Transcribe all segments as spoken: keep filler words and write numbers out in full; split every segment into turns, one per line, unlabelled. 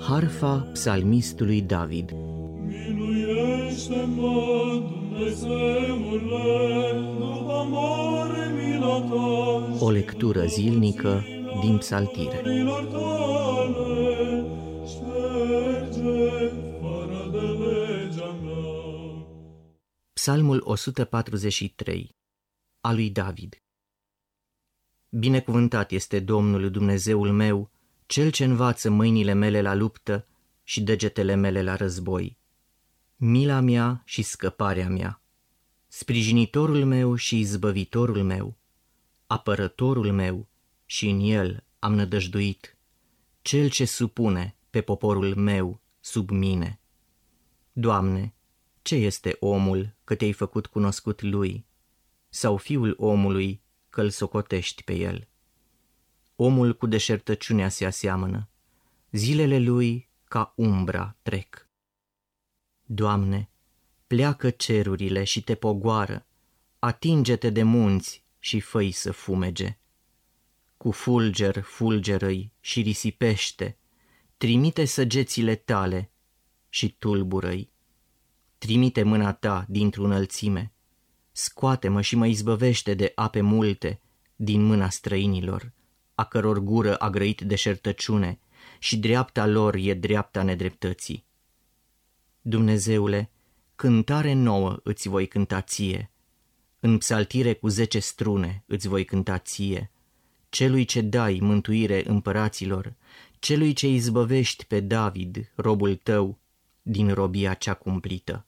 Harfa psalmistului David.
Miluiește-mă, Dumnezeule, după mare mila ta.
O lectură zilnică din Psaltire.
Milor tale, șterge fără de legea mea.
Psalmul o sută patruzeci și trei, al lui David. Binecuvântat este Domnul Dumnezeul meu, Cel ce învață mâinile mele la luptă și degetele mele la război. Mila mea și scăparea mea, sprijinitorul meu și izbăvitorul meu, apărătorul meu și în el am nădăjduit, Cel ce supune pe poporul meu sub mine. Doamne, ce este omul că te-ai făcut cunoscut lui, sau fiul omului că-l socotești pe el? Omul cu deșertăciunea se aseamănă, zilele lui ca umbra trec. Doamne, pleacă cerurile și te pogoară, atinge-te de munți și fă-i să fumege. Cu fulger fulgeră-i și risipește, trimite săgețile tale și tulbură-i. Trimite mâna ta dintr-o înălțime, scoate-mă și mă izbăvește de ape multe din mâna străinilor, a căror gură a grăit deșertăciune și dreapta lor e dreapta nedreptății. Dumnezeule, cântare nouă îți voi cânta ție, în psaltire cu zece strune îți voi cânta ție, celui ce dai mântuire împăraților, celui ce izbăvești pe David, robul tău, din robia cea cumplită.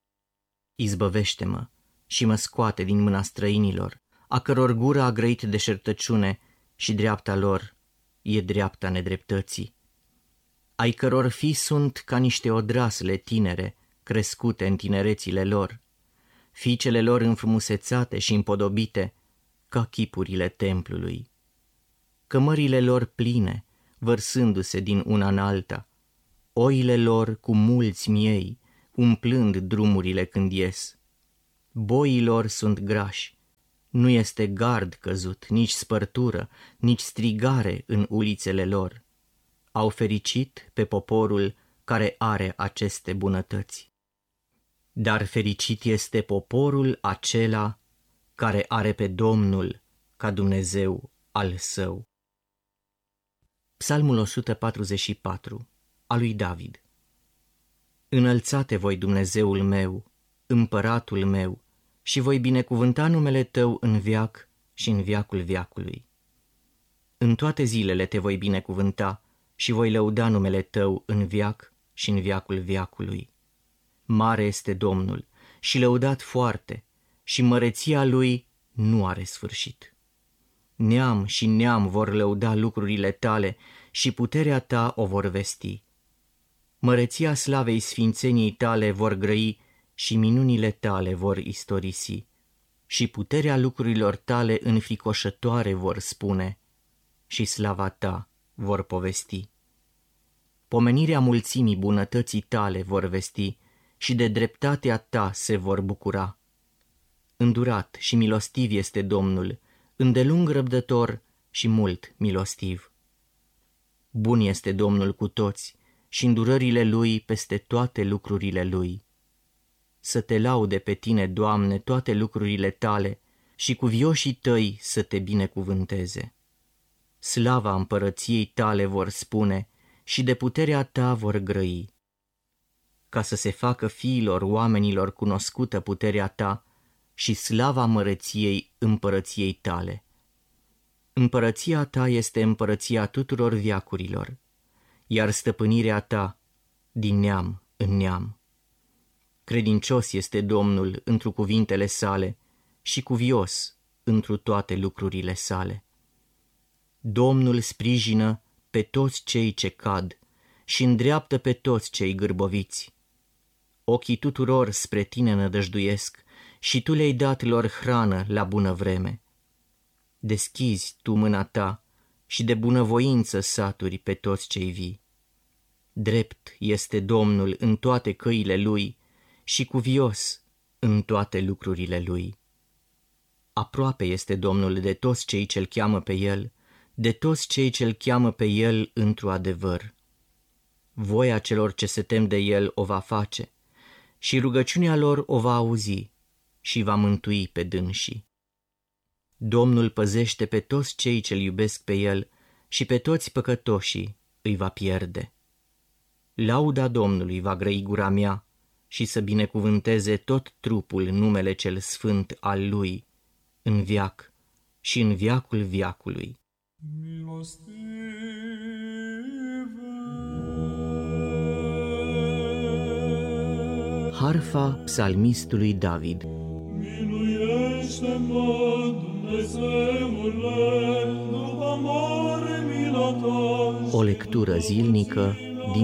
Izbăvește-mă și mă scoate din mâna străinilor, a căror gură a grăit deșertăciune și dreapta lor e dreapta nedreptății, ai căror fii sunt ca niște odrasle tinere, crescute în tinerețile lor, fiicele lor înfrumusețate și împodobite ca chipurile templului, cămările lor pline, vărsându-se din una în alta, oile lor cu mulți miei, umplând drumurile când ies. Boii lor sunt grași, nu este gard căzut, nici spărtură, nici strigare în ulițele lor. Au fericit pe poporul care are aceste bunătăți. Dar fericit este poporul acela care are pe Domnul ca Dumnezeu al său. Psalmul o sută patruzeci și patru, al lui David. Înălțate voi, Dumnezeul meu, împăratul meu, și voi binecuvânta numele tău în veac și în veacul veacului. În toate zilele te voi binecuvânta și voi lăuda numele tău în veac și în veacul veacului. Mare este Domnul și lăudat foarte, și măreția lui nu are sfârșit. Neam și neam vor lăuda lucrurile tale și puterea ta o vor vesti. Măreția slavei sfințeniei tale vor grăi și minunile tale vor istorisi, și puterea lucrurilor tale înfricoșătoare vor spune, și slava ta vor povesti. Pomenirea mulțimii bunătății tale vor vesti, și de dreptatea ta se vor bucura. Îndurat și milostiv este Domnul, îndelung răbdător și mult milostiv. Bun este Domnul cu toți și îndurările lui peste toate lucrurile lui. Să te laude pe tine, Doamne, toate lucrurile tale și cuvioșii tăi să te binecuvânteze. Slava împărăției tale vor spune și de puterea ta vor grăi. Ca să se facă fiilor oamenilor cunoscută puterea ta și slava măreției împărăției tale. Împărăția ta este împărăția tuturor veacurilor, iar stăpânirea ta din neam în neam. Credincios este Domnul întru cuvintele sale și cuvios întru toate lucrurile sale. Domnul sprijină pe toți cei ce cad și îndreaptă pe toți cei gârboviți. Ochii tuturor spre tine nădăjduiesc și tu le-ai dat lor hrană la bună vreme. Deschizi tu mâna ta și de bunăvoință saturi pe toți cei vii. Drept este Domnul în toate căile lui și cuvios în toate lucrurile lui. Aproape este Domnul de toți cei ce-L cheamă pe El, de toți cei ce-L cheamă pe El într-o adevăr. voia celor ce se tem de El o va face și rugăciunea lor o va auzi și va mântui pe dânsii. Domnul păzește pe toți cei ce-L iubesc pe El și pe toți păcătoșii îi va pierde. Lauda Domnului va grăi gura mea și să binecuvânteze tot trupul numele cel sfânt al Lui, în veac și în veacul veacului. Harfa psalmistului David.
Miluiește-mă, Dumnezeule, după mare mila ta.
O lectură zilnică